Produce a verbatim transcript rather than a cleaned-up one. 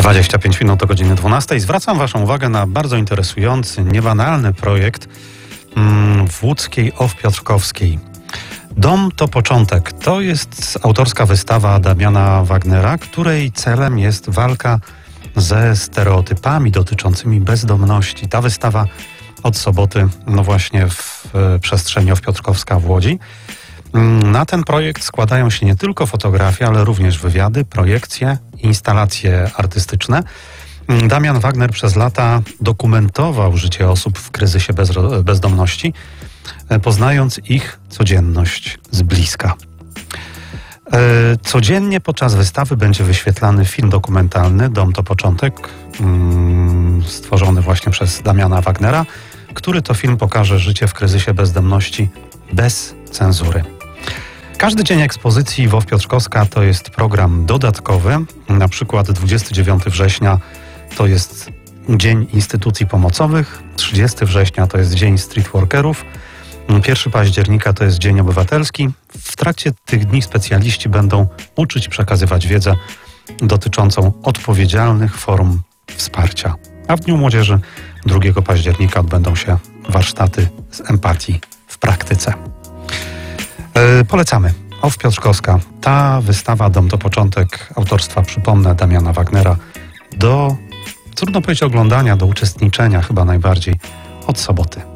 dwadzieścia pięć minut do godziny dwunastej. Zwracam Waszą uwagę na bardzo interesujący, niebanalny projekt mm, w łódzkiej O W Piotrkowskiej. Dom to początek. To jest autorska wystawa Damiana Wagnera, której celem jest walka ze stereotypami dotyczącymi bezdomności. Ta wystawa od soboty, no właśnie w przestrzeni O W Piotrkowska w Łodzi. Na ten projekt składają się nie tylko fotografie, ale również wywiady, projekcje, instalacje artystyczne. Damian Wagner przez lata dokumentował życie osób w kryzysie bezro- bezdomności, poznając ich codzienność z bliska. Codziennie podczas wystawy będzie wyświetlany film dokumentalny Dom to początek, stworzony właśnie przez Damiana Wagnera, który to film pokaże życie w kryzysie bezdomności bez cenzury. Każdy dzień ekspozycji w O W Piotrkowska to jest program dodatkowy. Na przykład dwudziestego dziewiątego września to jest Dzień Instytucji Pomocowych, trzydziestego września to jest Dzień Streetworkerów, pierwszego października to jest Dzień Obywatelski. W trakcie tych dni specjaliści będą uczyć przekazywać wiedzę dotyczącą odpowiedzialnych form wsparcia. A w Dniu Młodzieży drugiego października odbędą się warsztaty z empatii w praktyce. Yy, polecamy. O W Piotrkowska. Ta wystawa Dom to początek autorstwa, przypomnę, Damiana Wagnera, do, trudno powiedzieć oglądania, do uczestniczenia chyba najbardziej od soboty.